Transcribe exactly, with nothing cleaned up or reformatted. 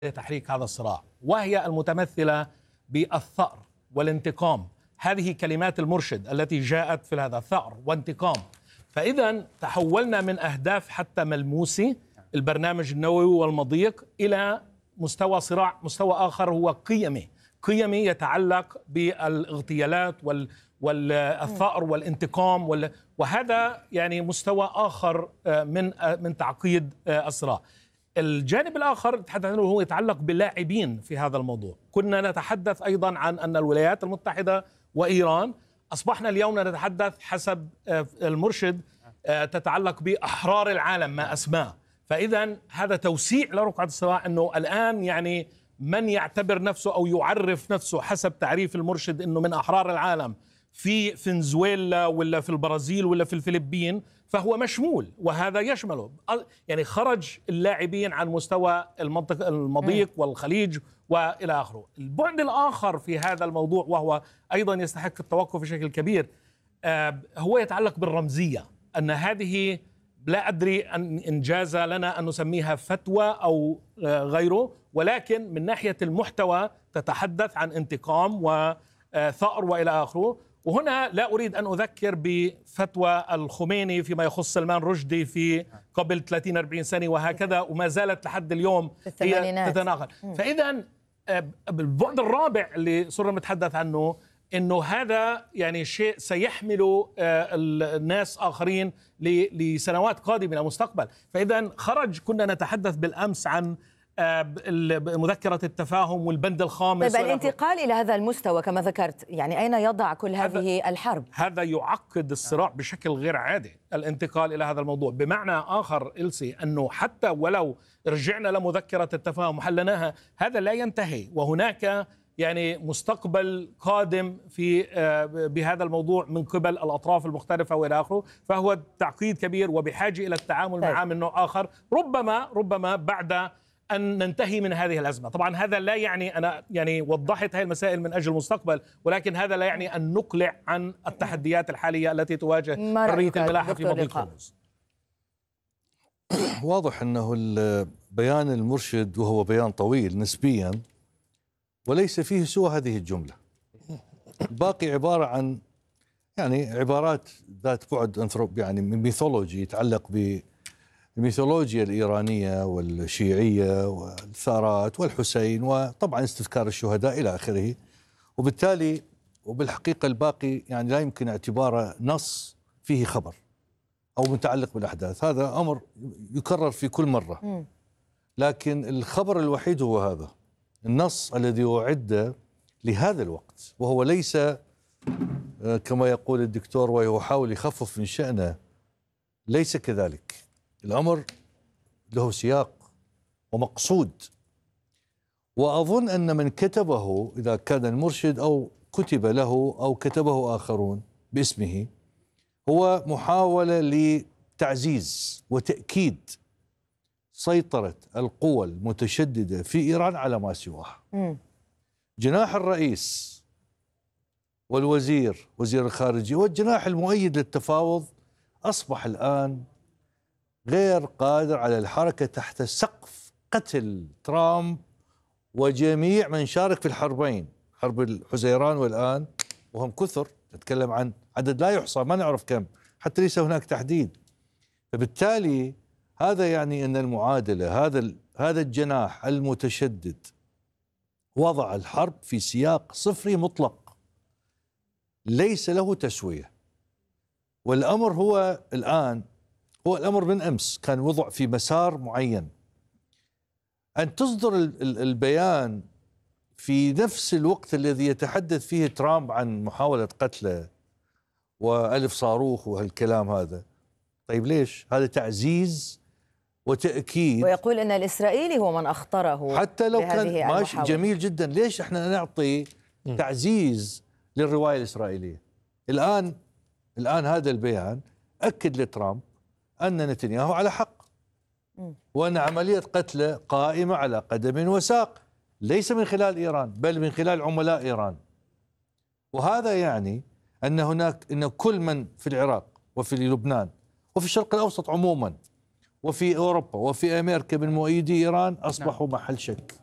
تحريك هذا الصراع، وهي المتمثلة بالثأر والانتقام. هذه كلمات المرشد التي جاءت في هذا: ثأر وانتقام. فإذا تحولنا من أهداف حتى ملموسة، البرنامج النووي والمضيق، إلى مستوى صراع، مستوى آخر هو قيمي قيمي يتعلق بالاغتيالات وال والثأر والانتقام وال... وهذا يعني مستوى آخر من من تعقيد الصراع. الجانب الآخر نتحدث عنه هو يتعلق باللاعبين في هذا الموضوع. كنا نتحدث أيضا عن أن الولايات المتحدة وإيران، أصبحنا اليوم نتحدث حسب المرشد تتعلق بأحرار العالم ما أسماه. فإذا هذا توسيع لرقعة الصراع، أنه الآن يعني من يعتبر نفسه أو يعرف نفسه حسب تعريف المرشد أنه من أحرار العالم في فنزويلا ولا في البرازيل ولا في الفلبين فهو مشمول، وهذا يشمله. يعني خرج اللاعبين عن مستوى المنطقة المضيق والخليج وإلى آخره. البعد الآخر في هذا الموضوع، وهو أيضا يستحق التوقف بشكل كبير، هو يتعلق بالرمزية. أن هذه لا أدري أن إنجاز لنا أن نسميها فتوى أو غيره، ولكن من ناحية المحتوى تتحدث عن انتقام وثأر وإلى آخره. وهنا لا أريد أن أذكر بفتوى الخميني فيما يخص سلمان رشدي في قبل ثلاثين أربعين سنة وهكذا، وما زالت لحد اليوم هي تتناقل. فإذا بالبعد الرابع اللي صرنا نتحدث عنه، إنه هذا يعني شيء سيحمل الناس آخرين لسنوات قادمة من المستقبل. فإذا خرج، كنا نتحدث بالأمس عن مذكرة التفاهم والبند الخامس. طيب الانتقال إلى هذا المستوى كما ذكرت، يعني أين يضع كل هذه الحرب؟ هذا يعقد الصراع بشكل غير عادي، الانتقال إلى هذا الموضوع. بمعنى آخر إلسي، أنه حتى ولو رجعنا لمذكرة التفاهم وحلناها، هذا لا ينتهي، وهناك يعني مستقبل قادم في بهذا الموضوع من قبل الأطراف المختلفة وإلى آخره. فهو تعقيد كبير وبحاجة إلى التعامل معه من نوع آخر، ربما ربما بعد أن ننتهي من هذه الأزمة. طبعا هذا لا يعني، أنا يعني وضحت هذه المسائل من أجل المستقبل، ولكن هذا لا يعني أن نقلع عن التحديات الحالية التي تواجه حرية الملاحة في مضيق هرمز. واضح أنه بيان المرشد، وهو بيان طويل نسبيا، وليس فيه سوى هذه الجملة. الباقي عبارة عن يعني عبارات ذات بعد أنثروب، يعني ميثولوجي، يتعلق ب الميثولوجيا الإيرانية والشيعية والثارات والحسين، وطبعا استذكار الشهداء إلى آخره. وبالتالي وبالحقيقة الباقي يعني لا يمكن اعتباره نص فيه خبر أو متعلق بالأحداث. هذا أمر يكرر في كل مرة، لكن الخبر الوحيد هو هذا النص الذي أعد لهذا الوقت، وهو ليس كما يقول الدكتور وهو يحاول يخفف من شأنه، ليس كذلك. الأمر له سياق ومقصود، وأظن أن من كتبه، إذا كان المرشد أو كتب له أو كتبه آخرون باسمه، هو محاولة لتعزيز وتأكيد سيطرة القوى المتشددة في إيران على ما سواها. جناح الرئيس والوزير وزير الخارجية والجناح المؤيد للتفاوض أصبح الآن غير قادر على الحركة تحت سقف قتل ترامب وجميع من شارك في الحربين، حرب الحزيران والآن، وهم كثر، نتكلم عن عدد لا يحصى، ما نعرف كم، حتى ليس هناك تحديد. فبالتالي هذا يعني أن المعادلة، هذا هذا الجناح المتشدد وضع الحرب في سياق صفري مطلق ليس له تسوية. والأمر هو الآن، هو الأمر من أمس كان وضع في مسار معين. أن تصدر البيان في نفس الوقت الذي يتحدث فيه ترامب عن محاولة قتله وألف صاروخ وهالكلام هذا، طيب ليش؟ هذا تعزيز وتأكيد، ويقول أن الإسرائيلي هو من أخطره. حتى لو كان ماشي جميل جدا، ليش احنا نعطي تعزيز للرواية الإسرائيلية؟ الآن الآن هذا البيان أكد لترامب أن نتنياهو على حق، وأن عملية قتله قائمة على قدم وساق، ليس من خلال إيران بل من خلال عملاء إيران. وهذا يعني أن هناك أن كل من في العراق وفي لبنان وفي الشرق الأوسط عموما وفي أوروبا وفي أمريكا من مؤيدي إيران أصبحوا محل شك.